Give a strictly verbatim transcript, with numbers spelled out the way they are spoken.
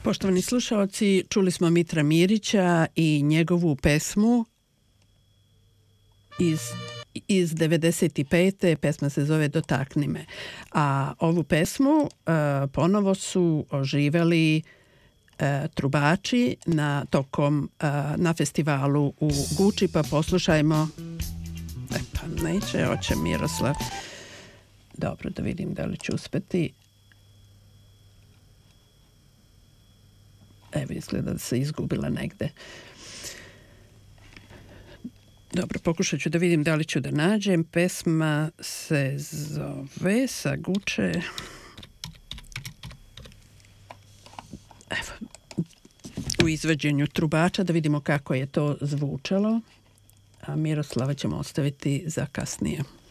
Poštovani slušaoci, čuli smo Mitra Mirića i njegovu pesmu iz, iz devedeset pete. Pesma se zove Dotakni me. A ovu pesmu uh, ponovo su oživeli uh, trubači na, tokom, uh, na festivalu u Guči, pa poslušajmo. E pa neće, hoće Miroslav. Dobro, da vidim da li ću uspeti. Evo, izgleda da se izgubila negde. Dobro, pokušat ću da vidim da li ću da nađem. Pesma se zove sa Guče. Evo, u izvođenju trubača, da vidimo kako je to zvučalo. A Miroslava ćemo ostaviti za kasnije.